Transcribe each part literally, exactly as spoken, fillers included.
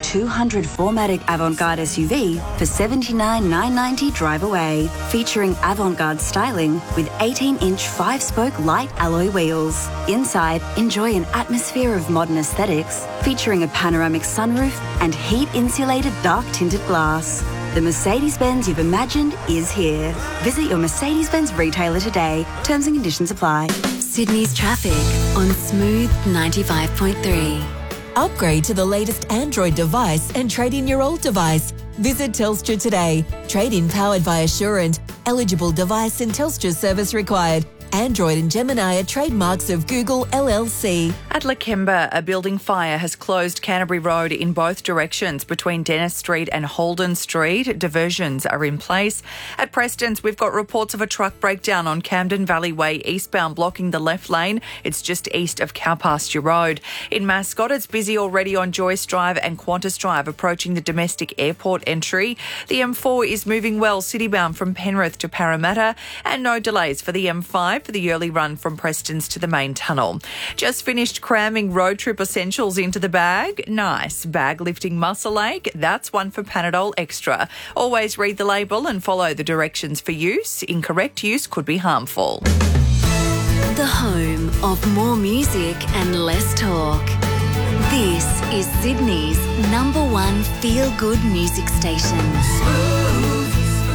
two hundred four matic Avant-Garde S U V for seventy-nine thousand nine hundred ninety dollars drive away, featuring Avant-Garde styling with eighteen inch five-spoke light alloy wheels. Inside, enjoy an atmosphere of modern aesthetics, featuring a panoramic sunroof and heat-insulated dark-tinted glass. The Mercedes-Benz you've imagined is here. Visit your Mercedes-Benz retailer today. Terms and conditions apply. Sydney's traffic on Smooth ninety-five point three. Upgrade to the latest Android device and trade in your old device. Visit Telstra today. Trade-in powered by Assurant. Eligible device and Telstra service required. Android and Gemini are trademarks of Google L L C. At Lakemba, a building fire has closed Canterbury Road in both directions between Dennis Street and Holden Street. Diversions are in place. At Preston's, we've got reports of a truck breakdown on Camden Valley Way eastbound blocking the left lane. It's just east of Cowpasture Road. In Mascot, it's busy already on Joyce Drive and Qantas Drive approaching the domestic airport entry. The M four is moving well citybound from Penrith to Parramatta, and no delays for the M five for the early run from Preston's to the main tunnel. Just finished cramming road trip essentials into the bag? Nice. Bag lifting muscle ache? That's one for Panadol Extra. Always read the label and follow the directions for use. Incorrect use could be harmful. The home of more music and less talk. This is Sydney's number one feel-good music station. Smooth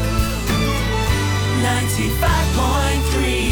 ninety-five point three.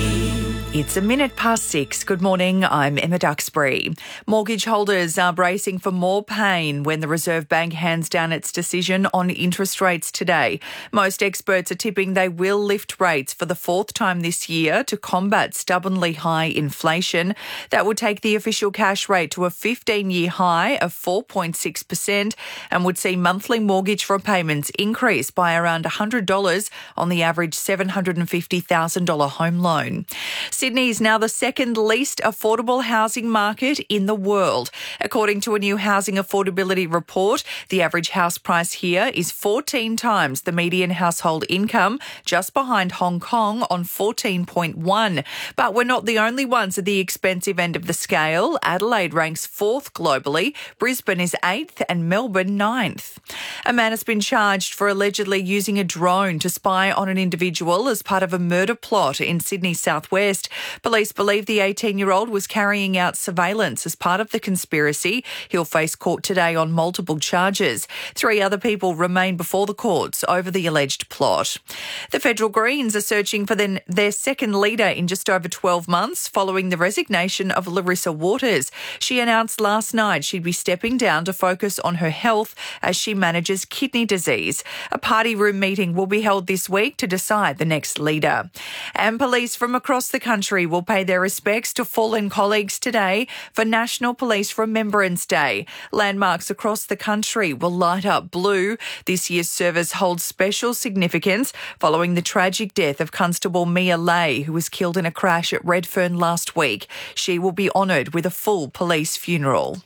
It's a minute past six. Good morning, I'm Emma Duxbury. Mortgage holders are bracing for more pain when the Reserve Bank hands down its decision on interest rates today. Most experts are tipping they will lift rates for the fourth time this year to combat stubbornly high inflation. That would take the official cash rate to a fifteen-year high of four point six percent and would see monthly mortgage repayments increase by around one hundred dollars on the average seven hundred fifty thousand dollars home loan. Sydney is now the second least affordable housing market in the world. According to a new housing affordability report, the average house price here is fourteen times the median household income, just behind Hong Kong on fourteen point one. But we're not the only ones at the expensive end of the scale. Adelaide ranks fourth globally, Brisbane is eighth and Melbourne ninth. A man has been charged for allegedly using a drone to spy on an individual as part of a murder plot in Sydney's southwest. Police believe the eighteen-year-old was carrying out surveillance as part of the conspiracy. He'll face court today on multiple charges. Three other people remain before the courts over the alleged plot. The Federal Greens are searching for their, their second leader in just over twelve months following the resignation of Larissa Waters. She announced last night she'd be stepping down to focus on her health as she manages kidney disease. A party room meeting will be held this week to decide the next leader. And police from across the country will pay their respects to fallen colleagues today for National Police Remembrance Day. Landmarks across the country will light up blue. This year's service holds special significance following the tragic death of Constable Mia Lay, who was killed in a crash at Redfern last week. She will be honoured with a full police funeral.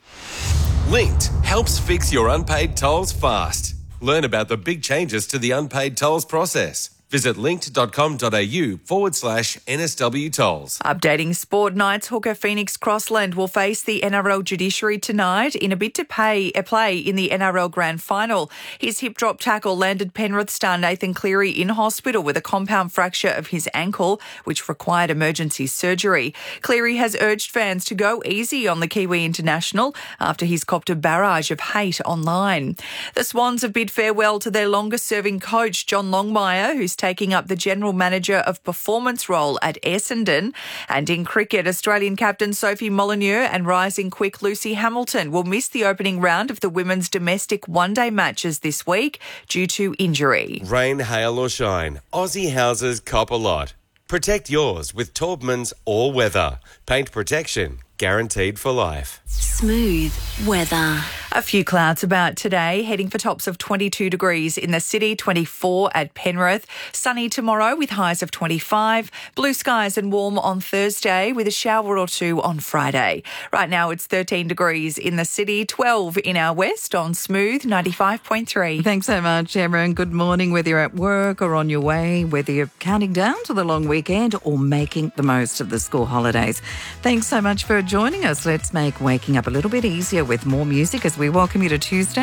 Linked helps fix your unpaid tolls fast. Learn about the big changes to the unpaid tolls process. Visit linked.com.au forward slash NSW tolls. Updating sport, Knights hooker Phoenix Crossland will face the N R L judiciary tonight in a bid to pay a play in the N R L Grand Final. His hip drop tackle landed Penrith star Nathan Cleary in hospital with a compound fracture of his ankle, which required emergency surgery. Cleary has urged fans to go easy on the Kiwi international after he's copped a barrage of hate online. The Swans have bid farewell to their longest-serving coach, John Longmire, who's taking up the General Manager of Performance role at Essendon. And in cricket, Australian captain Sophie Molyneux and rising quick Lucy Hamilton will miss the opening round of the women's domestic one-day matches this week due to injury. Rain, hail or shine, Aussie houses cop a lot. Protect yours with Taubman's All Weather. Paint protection guaranteed for life. Smooth weather. A few clouds about today, heading for tops of twenty-two degrees in the city, twenty-four at Penrith. Sunny tomorrow with highs of twenty-five. Blue skies and warm on Thursday with a shower or two on Friday. Right now it's thirteen degrees in the city, twelve in our west on Smooth ninety-five point three. Thanks so much, Emma, and good morning, whether you're at work or on your way, whether you're counting down to the long weekend or making the most of the school holidays. Thanks so much for joining us. Let's make waking up a little bit easier with more music as we welcome you to Tuesday.